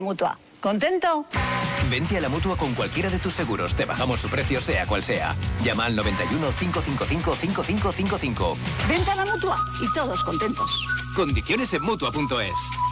Mutua. ¿Contento? Vente a la Mutua con cualquiera de tus seguros. Te bajamos su precio sea cual sea. Llama al 91 555 5555. Vente a la Mutua y todos contentos. Condiciones en Mutua.es.